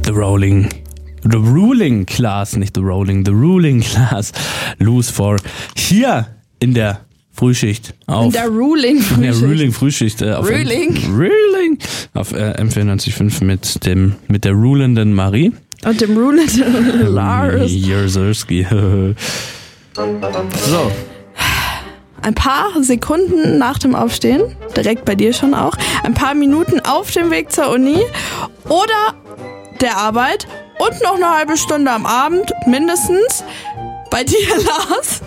The ruling class, nicht the ruling class lose for hier in der Frühschicht auf. In der Ruling Frühschicht. Auf Ruling auf M94.5 mit der rulenden Marie. Und dem rulenden Lars. Jerzerski. So. Ein paar Sekunden nach dem Aufstehen, direkt bei dir schon auch, ein paar Minuten auf dem Weg zur Uni oder der Arbeit und noch eine halbe Stunde am Abend mindestens. Bei dir, Lars,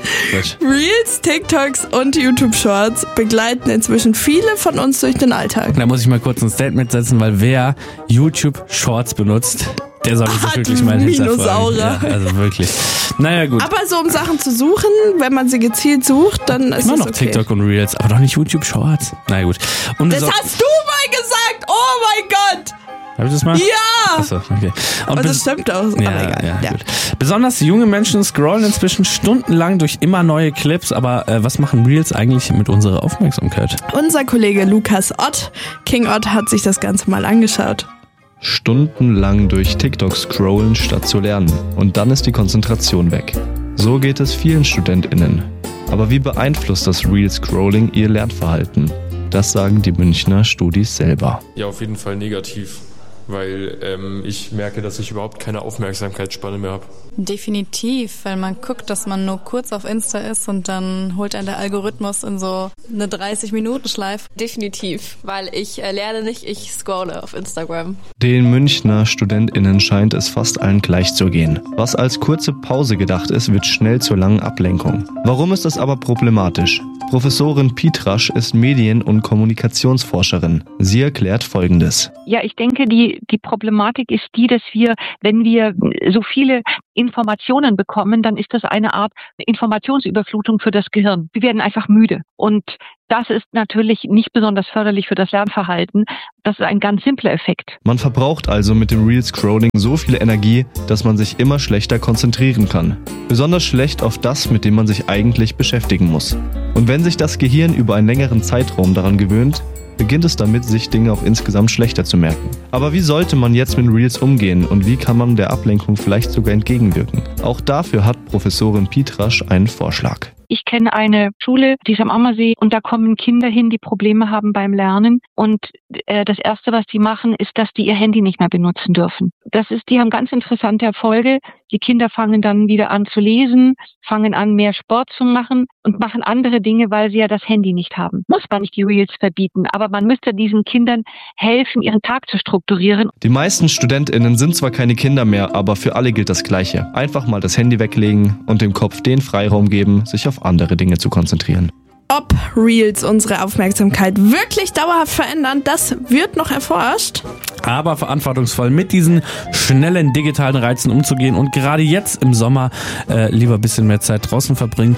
Reels, TikToks und YouTube-Shorts begleiten inzwischen viele von uns durch den Alltag. Da muss ich mal kurz ein Statement setzen, weil wer YouTube-Shorts benutzt, der soll sich wirklich mal hinterfragen. Ja, also wirklich. Naja, gut. Aber so um Sachen zu suchen, wenn man sie gezielt sucht, dann ist es noch okay. TikTok und Reels, aber doch nicht YouTube-Shorts. Na gut. Und das hast du mal gesagt! Oh mein Gott! Hab ich das mal? Ja! Achso, okay. Und das stimmt auch. Aber egal. Ja. Gut. Besonders junge Menschen scrollen inzwischen stundenlang durch immer neue Clips, aber was machen Reels eigentlich mit unserer Aufmerksamkeit? Unser Kollege Lukas Ott, King Ott, hat sich das Ganze mal angeschaut. Stundenlang durch TikTok scrollen statt zu lernen. Und dann ist die Konzentration weg. So geht es vielen StudentInnen. Aber wie beeinflusst das Reel-Scrolling ihr Lernverhalten? Das sagen die Münchner Studis selber. Ja, auf jeden Fall negativ, weil ich merke, dass ich überhaupt keine Aufmerksamkeitsspanne mehr habe. Definitiv, weil man guckt, dass man nur kurz auf Insta ist und dann holt einen der Algorithmus in so eine 30-Minuten-Schleife. Definitiv, weil ich lerne nicht, ich scrolle auf Instagram. Den Münchner StudentInnen scheint es fast allen gleich zu gehen. Was als kurze Pause gedacht ist, wird schnell zur langen Ablenkung. Warum ist das aber problematisch? Professorin Pietrasch ist Medien- und Kommunikationsforscherin. Sie erklärt Folgendes. Ja, ich denke, die Problematik ist die, dass wenn wir so viele Informationen bekommen, dann ist das eine Art Informationsüberflutung für das Gehirn. Wir werden einfach müde. Und das ist natürlich nicht besonders förderlich für das Lernverhalten. Das ist ein ganz simpler Effekt. Man verbraucht also mit dem Reel-Scrolling so viel Energie, dass man sich immer schlechter konzentrieren kann. Besonders schlecht auf das, mit dem man sich eigentlich beschäftigen muss. Und wenn sich das Gehirn über einen längeren Zeitraum daran gewöhnt, beginnt es damit, sich Dinge auch insgesamt schlechter zu merken. Aber wie sollte man jetzt mit Reels umgehen und wie kann man der Ablenkung vielleicht sogar entgegenwirken? Auch dafür hat Professorin Pietrasch einen Vorschlag. Ich kenne eine Schule, die ist am Ammersee und da kommen Kinder hin, die Probleme haben beim Lernen und das Erste, was die machen, ist, dass die ihr Handy nicht mehr benutzen dürfen. Die haben ganz interessante Erfolge. Die Kinder fangen dann wieder an zu lesen, fangen an, mehr Sport zu machen und machen andere Dinge, weil sie ja das Handy nicht haben. Muss man nicht die Reels verbieten, aber man müsste diesen Kindern helfen, ihren Tag zu strukturieren. Die meisten StudentInnen sind zwar keine Kinder mehr, aber für alle gilt das Gleiche. Einfach mal das Handy weglegen und dem Kopf den Freiraum geben, sich auf andere Dinge zu konzentrieren. Ob Reels unsere Aufmerksamkeit wirklich dauerhaft verändern, das wird noch erforscht. Aber verantwortungsvoll mit diesen schnellen digitalen Reizen umzugehen und gerade jetzt im Sommer lieber ein bisschen mehr Zeit draußen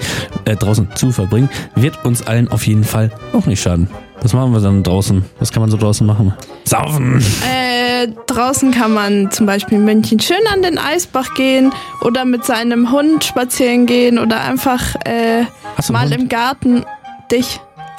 zu verbringen, wird uns allen auf jeden Fall auch nicht schaden. Was machen wir dann draußen? Was kann man so draußen machen? Saufen! Draußen kann man zum Beispiel in München schön an den Eisbach gehen oder mit seinem Hund spazieren gehen oder einfach mal im Garten dich.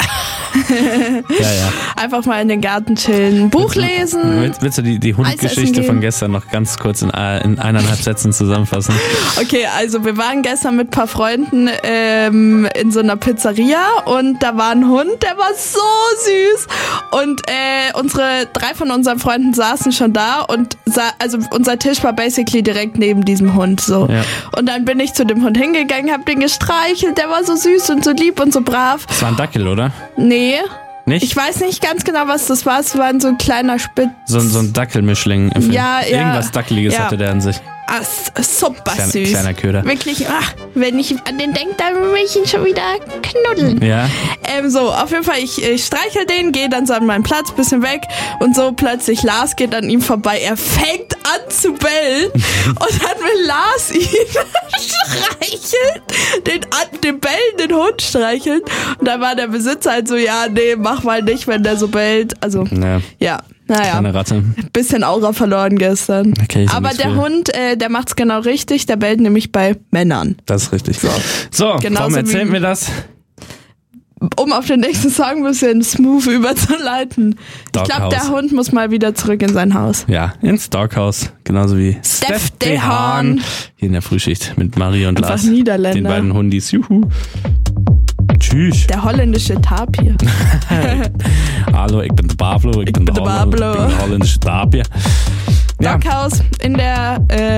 Ja. Einfach mal in den Garten chillen, Buch lesen. Willst du die Hundgeschichte von gestern noch ganz kurz in 1,5 Sätzen zusammenfassen? Okay, also wir waren gestern mit ein paar Freunden in so einer Pizzeria und da war ein Hund, der war so süß und 3 von unseren Freunden saßen schon da und also unser Tisch war basically direkt neben diesem Hund so. Ja. Und dann bin ich zu dem Hund hingegangen, hab den gestreichelt, der war so süß und so lieb und so brav. Das war ein Dackel, oder? Nee. Nicht? Ich weiß nicht ganz genau, was das war. Es war so ein kleiner Spitz. So ein Dackelmischling. Ja. Irgendwas Dackeliges hatte der an sich. Super süß. Kleiner Köder. Wirklich, wenn ich an den denke, dann will ich ihn schon wieder knuddeln. Ja. So, auf jeden Fall, ich streichel den, gehe dann so an meinen Platz, bisschen weg und so plötzlich Lars geht an ihm vorbei. Er fängt an zu bellen und dann will Lars ihn streicheln, den bellenden Hund streicheln und dann war der Besitzer halt so, ja, nee, mach mal nicht, wenn der so bellt. Also, ja. Naja, kleine Ratte. Bisschen Aura verloren gestern. Okay, aber der Hund, der macht's genau richtig, der bellt nämlich bei Männern. Das ist richtig. So, warum erzählt mir das? um auf den nächsten Song ein bisschen smooth überzuleiten. Ich glaube, der Hund muss mal wieder zurück in sein Haus. Ja, ins Doghouse. Genauso wie Steph de Haan. Hier in der Frühschicht mit Marie und Einfach Lars. Niederländer. Den beiden Hundis. Juhu. Tschüss. Der holländische Tapir. Hallo, ich bin der Pablo. Ich bin der holländische Tapir. Ja. Doghouse in der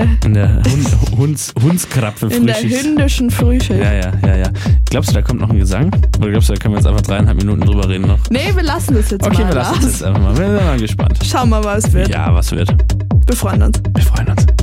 Hundskrapfe in der hündischen Frühschicht. Ja. Glaubst du, da kommt noch ein Gesang? Oder glaubst du, da können wir jetzt einfach 3,5 Minuten drüber reden noch? Nee, wir lassen das jetzt mal. Okay, wir lassen es jetzt einfach mal. Wir sind mal gespannt. Schauen wir mal, was wird. Ja, was wird. Wir freuen uns. Wir freuen uns.